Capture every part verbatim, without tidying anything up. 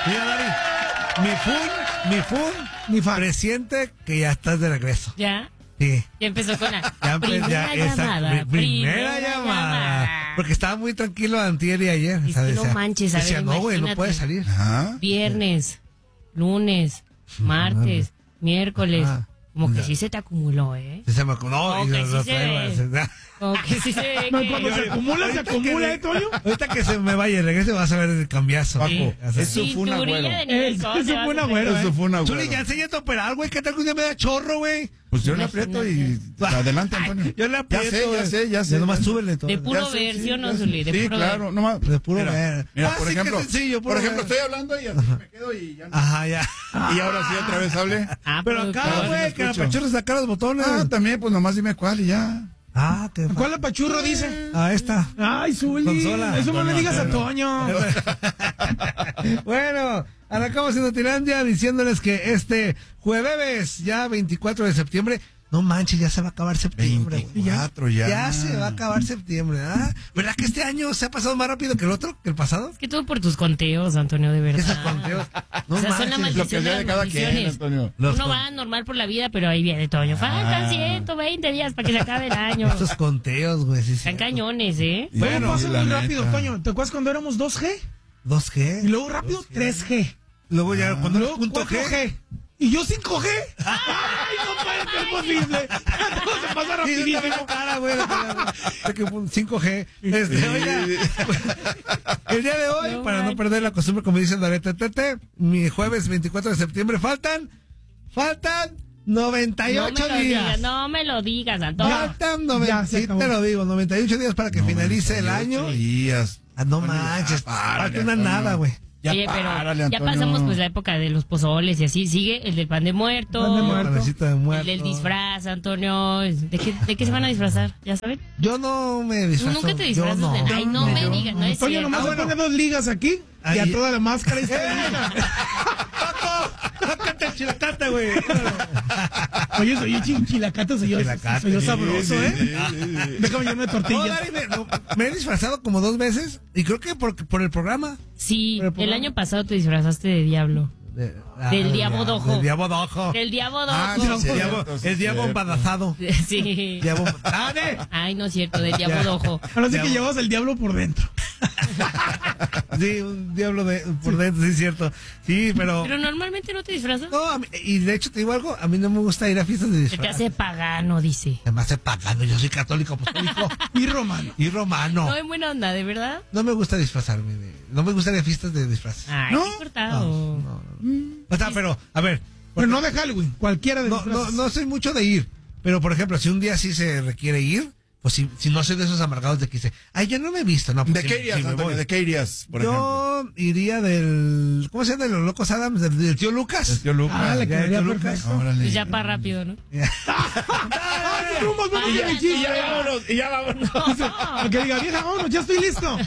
Mira, Dari, mi fun, mi fun, mi fan. Presiente que ya estás de regreso. ¿Ya? Sí. Ya empezó con la Ya, primera ya, esa, llamada. pri- primera, primera llamada. llamada. Porque estaba muy tranquilo antier y ayer. Es ¿sabes? que no Decía- manches, a ver, decía, no, güey, no imagínate. puede salir. Ajá. Viernes, lunes, martes, miércoles. Ajá. Como que Ya. sí se te acumuló, ¿eh? Se me no, Como y que lo- sí lo se traigo, ve. se da- Como que sí se ve No, que... cuando se acumula, se Ahorita acumula, que- ¿eh, Toño? Ahorita que se me vaya y regrese vas a ver el cambiazo. Paco, Sí. eso fue un agüero. Cinturilla de nivel Eso- dos, eso se va fue un a agüero, hacer. Eso fue una Chuli, ya hueva. enséñate a operar, güey. ¿Qué tal que un día me da chorro, güey? Pues yo le aprieto y adelante, Antonio. Yo le Ya aprieto. sé, ya sé, ya sé. Ya nomás ya sé. súbele todo. De puro Ya sé, ver, sí, ¿sí o no, ya sé. Zuli? De Sí, puro claro, ver. nomás. De puro mira, ver. Mira, Ah, por sí, qué ejemplo, sencillo, puro por ejemplo, ver. estoy hablando y así me quedo y ya no. Ajá, ya. Y ahora sí otra vez hable. Ah, Pero acá, productor. güey, que la escucho. pachorra saca los botones. Ah, también, pues nomás dime cuál y ya. Ah, qué ¿Cuál apachurro dice? Ah, esta. Ay, Zuli. Consola. Eso no le Antonio, digas a Antonio. Toño. Bueno, arrancamos en Notilandia diciéndoles que este jueves, ya veinticuatro de septiembre, no manches, ya se va a acabar septiembre. güey. veinticuatro ya. Ya se va a acabar septiembre, ¿ah? ¿Verdad que este año se ha pasado más rápido que el otro, que el pasado? Es que todo por tus conteos, Antonio, de verdad. Esos conteos. No O sea, son la manches. Lo que sea de cada quien, maldiciones. Antonio. Los Uno con- va normal por la vida, pero ahí viene Toño. Faltan ciento veinte días para que se acabe el año. Estos conteos, güey, sí, sí. Están cañones, ¿eh? Y- Bueno, pasa y la muy neta. rápido, Toño. ¿Te acuerdas cuando éramos dos G? ¿dos Y G? luego rápido tres G. Luego ya, cuando Luego era punto cuatro G. G. Y yo cinco G. ¡Ay, no puede ser posible! Todo se pasa Sí, yo rapidísimo. también la cara, güey. la cara. De que fue un cinco G. Este, oiga, el día de hoy, No para no manches. perder la costumbre, como dicen la T T T, mi jueves veinticuatro de septiembre, faltan, faltan noventa y No ocho me lo días. digas, no me lo digas, Antonio. Faltan noventa, Ya se sí acabó. te lo digo, noventa y ocho días para que finalice el noventa y año. ocho días. Ah, no Antonio, ya, manches, párale, falta una Antonio. nada, güey. Ya Oye, pero párale, ya Antonio. pasamos pues la época de los pozoles y así. Sigue el del pan de muerto. Pan de muerto. Panecito de muerto. El del disfraz, Antonio. ¿De qué, ¿De qué se van a disfrazar? ¿Ya saben? Yo no me Tú disfrazo. nunca te yo disfrazas no. de nada. Ay, no me yo digas, no es Toño cierto. nomás Ah, se bueno. pone dos ligas aquí y a Ahí. toda la máscara y se liga. Sácate el chilacate, güey. Oye, soy un chilacato, soy yo, Chilacate, soy yo sí, sabroso, sí, ¿eh? Déjame yo una No, tortilla. Dari, me, no, me he disfrazado como dos veces y creo que por, por el programa. Sí, Pero, ¿por el qué? año pasado te disfrazaste de diablo. De- Del ah, diabo dojo. Del diabo dojo. El diabo Ah, dojo. sí, El diabo, cierto, sí, el diabo cierto. embadazado. Sí. Diabo, ¡Dale! Ay, no es cierto, del diabo Ya. dojo. Ahora sí que Diablo. llevas el diablo por dentro. Sí, un diablo de, por dentro, sí, es cierto. Sí, pero. Pero normalmente no te disfrazas. No, a mí- y de hecho te digo algo, a mí no me gusta ir a fiestas de Se disfraz. te hace pagano, dice. Se me hace pagano, yo soy católico, apostólico Y romano. y romano. No, en buena onda, ¿de verdad? No me gusta disfrazarme, de- no me gusta ir a fiestas de disfraz. Ay, ¿No? qué No, cortado. no, no. O sea, pero, a ver, Pero no de Halloween, cualquiera de no, los no, no soy mucho de ir, pero por ejemplo, si un día sí se requiere ir, pues si, si no soy de esos amargados de que dice, ay, yo no me he visto, no, pues ¿De sí- qué irías, sí me Antonio? voy. ¿De qué irías, por ejemplo? Yo iría del, ¿cómo se llama? De los locos Adams, del, del tío Lucas. El tío Lucas. Ah, la que Ya, vería tío Lucas. perfecto. Órale. Pues ya para rápido, ¿no? ¡Ay, qué rumos, vamos Ay, a mi ya, chiste! ya, vámonos, y ya vámonos. Que diga, vieja, vámonos, ya estoy listo.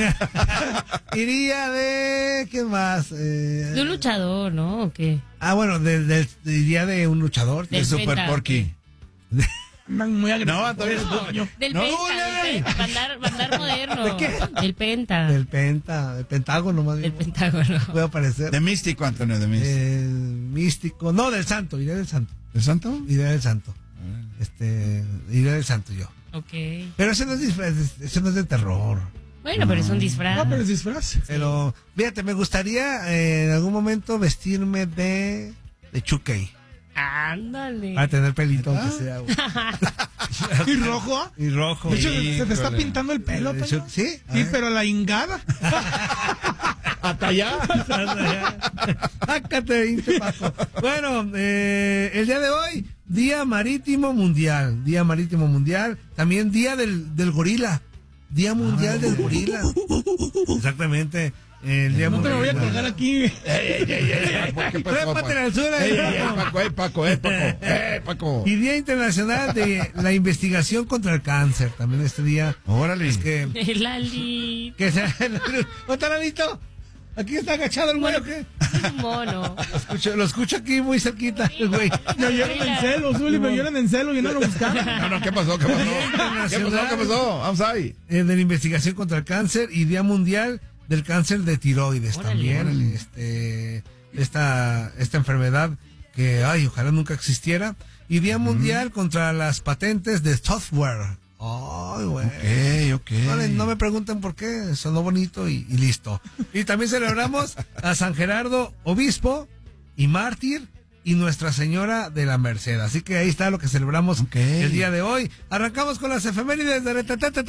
Iría de, ¿qué más? Eh, De un luchador, ¿no? ¿O qué? ah, bueno, del, del, iría de un luchador. Del El Super Penta. Porky. Andan muy agresivo. No, Antonio, Toño. Del No, Penta, güey. del Penta, mandar, mandar moderno. ¿De qué? Del Penta. Del Penta, del Pentágono más Del bien. Pentágono. Puede aparecer. De místico, Antonio, de místico. Eh, místico. No, del santo, iré del santo. ¿El santo? Iré del santo. Este, iré del santo yo. Ok. Pero ese no es disfraz, ese no es de terror. Bueno, pero es un disfraz. No, pero es disfraz. Pero, fíjate, me gustaría eh, en algún momento vestirme de, de Chucky. Ándale. Para tener pelito, aunque sea. güey. ¿Y rojo? Y rojo. De hecho, Sí. se te está híjole. pintando el pelo, Eh, Toño. Chuck- ¿Sí? A Sí, ver. pero la ingada. ¿Hasta allá? Sácate, hinche Paco. Bueno, eh, el día de hoy, Día Marítimo Mundial. Día Marítimo Mundial. También Día del, del Gorila. Día Mundial del Gorila. Exactamente. El Día No te me voy a Mundial. colgar aquí. Ey, ey, ey, ey, ¿qué pasó, Trépate al suelo, Ey, eh, ey, ey, Paco. Paco, eh, Paco, eh, Paco, eh, Paco. Y Día Internacional de la Investigación contra el Cáncer. También este día. Órale. Es que. Lali. que sea, ¿dónde está Lalito? Aquí está agachado el güey, ¿o qué? Es un mono. Lo escucho, lo escucho aquí muy cerquita, el güey. Me oyeron en celo, Zuli, me oyeron en celo y no lo buscaron. No, no, ¿qué pasó? ¿Qué pasó? ¿Qué pasó? ¿Qué pasó? Vamos ahí. Eh, de la investigación contra el cáncer y Día Mundial del cáncer de tiroides. Órale, también. órale. Este, esta, esta enfermedad que, ay, ojalá nunca existiera. Y Día Mundial contra las patentes de software. Ay, güey. Ok, ok. No, le- no me pregunten por qué, sonó bonito y, y listo. Y también celebramos a San Gerardo, obispo y mártir, y Nuestra Señora de la Merced. Así que ahí está lo que celebramos Ok. el día de hoy. Arrancamos con las efemérides de...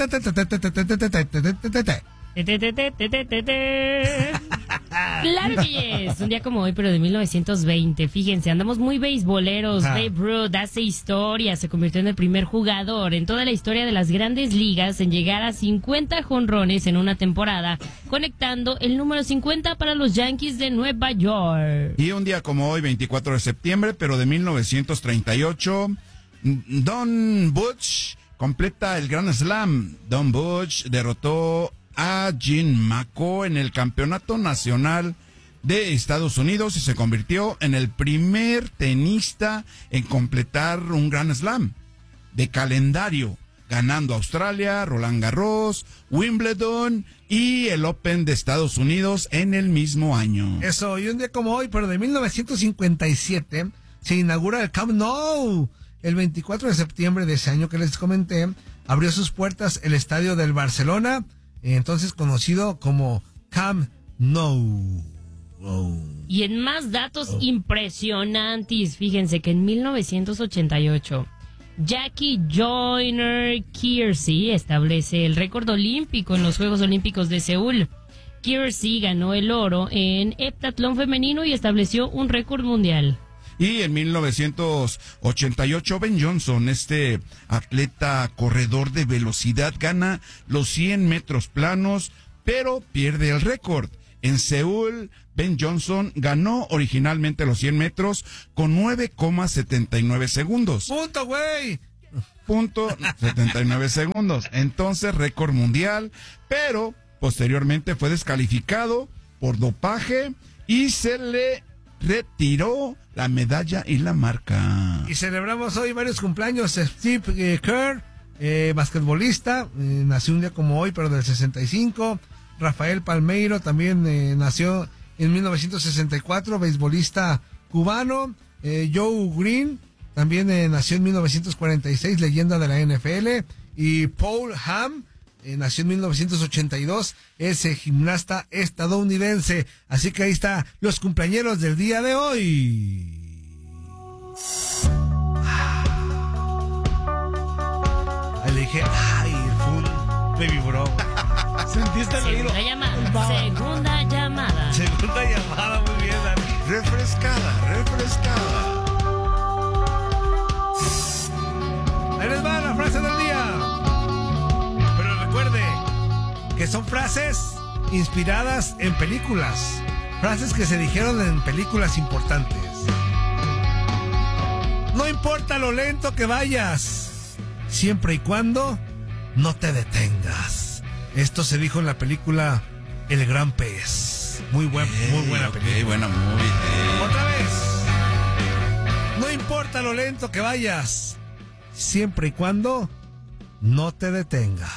Te, te, te, te, te, te, te, te. Claro que es. Un día como hoy, pero de mil novecientos veinte. Fíjense, andamos muy beisboleros. Ah. Babe Ruth hace historia. Se convirtió en el primer jugador en toda la historia de las grandes ligas en llegar a cincuenta jonrones en una temporada, conectando el número cincuenta para los Yankees de Nueva York. Y un día como hoy, veinticuatro de septiembre, pero de mil novecientos treinta y ocho, Don Butch completa el Grand Slam. Don Butch derrotó a Jim McCo en el Campeonato Nacional de Estados Unidos y se convirtió en el primer tenista en completar un Grand Slam de calendario, ganando Australia, Roland Garros, Wimbledon y el Open de Estados Unidos en el mismo año. Eso, y un día como hoy, pero de mil novecientos cincuenta y siete, se inaugura el Camp Nou. El veinticuatro de septiembre de ese año que les comenté, abrió sus puertas el estadio del Barcelona, entonces conocido como Camp Nou. Oh. Y en más datos impresionantes, fíjense que en mil novecientos ochenta y ocho, Jackie Joyner Kersee establece el récord olímpico en los Juegos Olímpicos de Seúl. Kersee ganó el oro en heptatlón femenino y estableció un récord mundial. Y en mil novecientos ochenta y ocho, Ben Johnson, este atleta corredor de velocidad, gana los cien metros planos, pero pierde el récord. En Seúl, Ben Johnson ganó originalmente los cien metros con nueve coma setenta y nueve segundos. ¡Punto, güey! Punto setenta y nueve segundos. Entonces, récord mundial, pero posteriormente fue descalificado por dopaje y se le retiró la medalla y la marca. Y celebramos hoy varios cumpleaños. Steve eh, Kerr, eh, basquetbolista, eh, nació un día como hoy, pero del sesenta y cinco. Rafael Palmeiro también eh, nació en mil novecientos sesenta y cuatro, beisbolista cubano. Eh, Joe Green también eh, nació en mil novecientos cuarenta y seis, leyenda de la N F L. Y Paul Hamm eh, nació en mil novecientos ochenta y dos, es eh, gimnasta estadounidense. Así que ahí está los cumpleañeros del día de hoy. Ahí le dije, ay, fue un baby bro. ¿Sentiste el oído? Segunda llamada. Segunda llamada. Segunda llamada, muy bien, Dani. Refrescada, refrescada. Ahí les va la frase del día. Pero recuerde que son frases inspiradas en películas. Frases que se dijeron en películas importantes. No importa lo lento que vayas, siempre y cuando no te detengas. Esto se dijo en la película El Gran Pez. Muy, buen, muy buena Ok, película. buena movie. eh. Otra vez. No importa lo lento que vayas, siempre y cuando no te detengas.